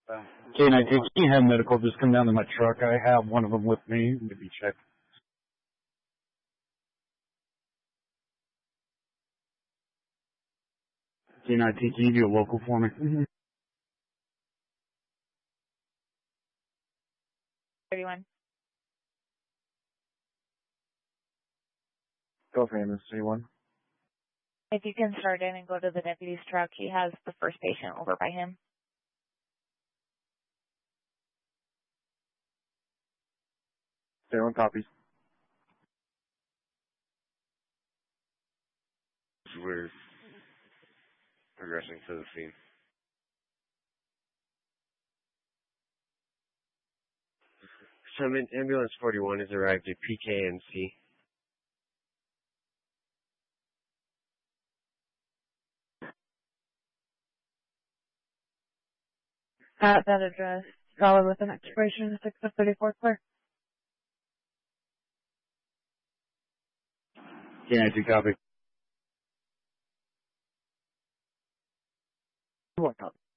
K-19, can you have medical just come down to my truck? I have one of them with me. Maybe check. K-19, can you do a local for me? Mm-hmm. 31. Go for ambulance 31. If you can start in and go to the deputy's truck, he has the first patient over by him. 31 copies. We're progressing to the scene. Ambulance 41 has arrived at PKNC. At that address, solid with an expiration of 6 of 34 clear. K-19 copy. 1 copy.